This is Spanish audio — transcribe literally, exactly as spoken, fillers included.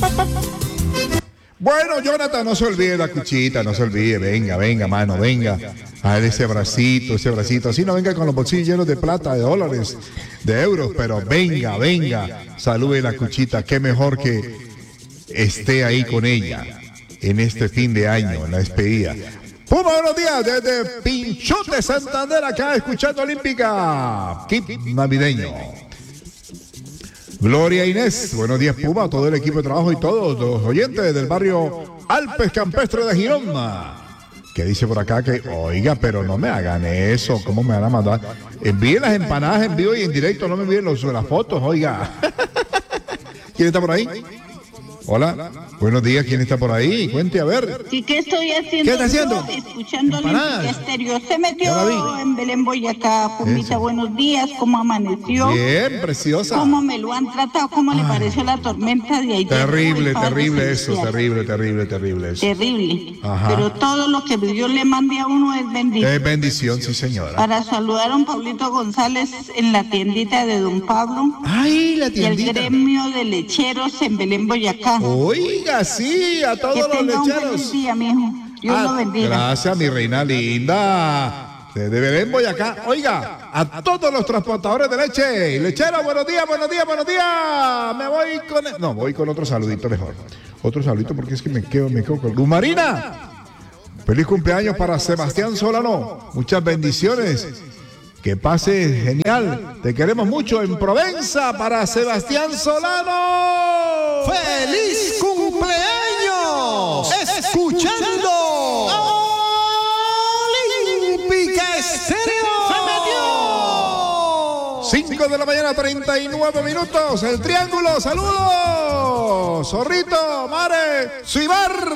Bueno, Jonathan, no se olvide la cuchita, no se olvide, venga, venga, mano, venga, a ver ese bracito, ese bracito, así no venga con los bolsillos llenos de plata, de dólares, de euros, pero venga, venga, salude la cuchita, qué mejor que esté ahí con ella en este fin de año, en la despedida. Puma, buenos días, desde Pinchote, Santander, acá escuchando Olímpica, Kip navideño. Gloria Inés, buenos días Puma, todo el equipo de trabajo y todos los oyentes del barrio Alpes Campestre de Girón. Que dice por acá que, oiga, pero no me hagan eso, ¿cómo me van a mandar? Envíen las empanadas en vivo y en directo, no me envíen los, las fotos, oiga. ¿Quién está por ahí? Hola, buenos días, ¿quién está por ahí? Cuente, a ver. ¿Y qué estoy haciendo? ¿Qué está haciendo? Yo, escuchando Olímpica Estéreo. Se metió en Belén, Boyacá. Pumita, Eso. buenos días, ¿cómo amaneció? Bien, preciosa. ¿Cómo me lo han tratado? ¿Cómo le pareció la tormenta de ayer? Terrible, Padre terrible eso, Celestial. terrible, terrible, terrible eso. Terrible. Ajá. Pero todo lo que Dios le mande a uno es bendición. Es bendición, sí señora. Para saludar a un Pablito González en la tiendita de Don Pablo. Ay, la Y el tiendita. gremio de lecheros en Belén, Boyacá. Oiga, sí, a todos Que los tenga un lecheros. feliz día, mijo. Dios Ah, lo bendiga. gracias, mi reina linda. De Belén Boyacá. Oiga, a todos los transportadores de leche. Lechero, buenos días, buenos días, buenos días. Me voy con... No, voy con otro saludito mejor. Otro saludito porque es que me quedo, me quedo con... Luz Marina. Feliz cumpleaños para Sebastián Solano. Muchas bendiciones. Que pase genial. Te queremos mucho en Provenza para Sebastián Solano. ¡Feliz cumpleaños! Escuchando Olímpica Estéreo. cinco de la mañana, treinta y nueve minutos. El Triángulo, saludos. Zorrito, Mare, Suibar.